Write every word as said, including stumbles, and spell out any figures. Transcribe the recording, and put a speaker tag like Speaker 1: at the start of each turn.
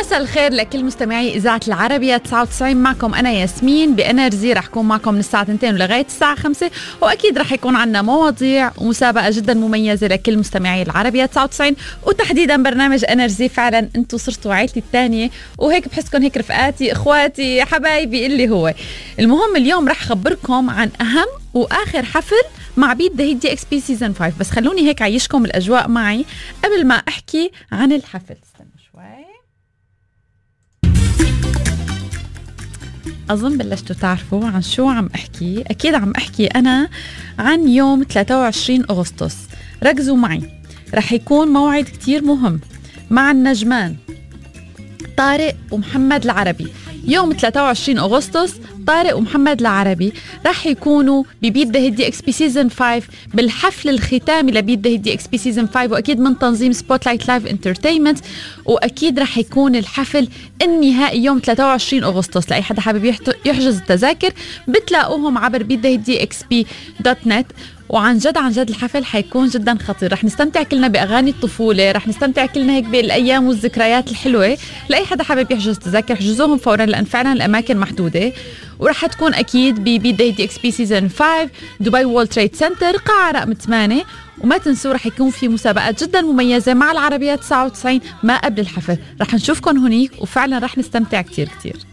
Speaker 1: مساء الخير لكل مستمعي إذاعة العربية تسعة وتسعين. معكم أنا ياسمين بإنرجي، رح كون معكم من الساعة اثنتين لغاية الساعة خمسة، وأكيد رح يكون عنا مواضيع ومسابقة جدا مميزة لكل مستمعي العربية تسعة وتسعين، وتحديدا برنامج إنرجي. فعلا أنتوا صرتوا عائلتي الثانية، وهيك بحسكم هيك رفقاتي إخواتي حبايبي اللي هو. المهم اليوم رح خبركم عن أهم وآخر حفل مع بيت ذا هيت دي اكس بي سيزن خمسة، بس خلوني هيك عيشكم الأجواء معي قبل ما أحكي عن الحفل. استنوا شوي، أظن بلشتوا تعرفوا عن شو عم أحكي. أكيد عم أحكي أنا عن يوم ثلاثة وعشرين أغسطس. ركزوا معي، رح يكون موعد كتير مهم مع النجمان طارق ومحمد العربي. يوم ثلاثة وعشرين أغسطس طارق ومحمد العربي رح يكونوا ببيت ذا هيت دي اكس بي سيزن خمسة بالحفل الختامي لبيت ذا هيت دي اكس بي سيزن خمسة، واكيد من تنظيم سبوت لايت لايف انترتينمنت. واكيد رح يكون الحفل النهائي يوم ثلاثة وعشرين أغسطس. لاي حدا حابب يحجز التذاكر بتلاقوهم عبر بيت ذا هيت دي اكس بي دوت نت. وعن جد عن جد الحفل حيكون جدا خطير، رح نستمتع كلنا بأغاني الطفولة، رح نستمتع كلنا هيك بالأيام والذكريات الحلوة. لأي حدا حابب يحجز تذاكر حجزوهم فورا، لأن فعلا الأماكن محدودة. ورح تكون أكيد ببيت ذا هيت دي اكس بي سيزن خمسة دبي وورلد تريد سنتر قاعة رقم ثمانية. وما تنسوا رح يكون في مسابقات جدا مميزة مع العربية تسعة وتسعين ما قبل الحفل. رح نشوفكم هنيك وفعلا رح نستمتع كتير كتير.